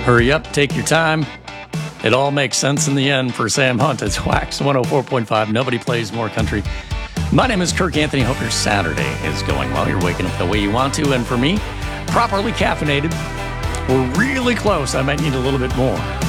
Hurry up, take your time. It all makes sense in the end for Sam Hunt. It's Wax 104.5. Nobody plays more country. My name is Kirk Anthony. Hope your Saturday is going well. You're waking up the way you want to. And for me, properly caffeinated. We're really close. I might need a little bit more.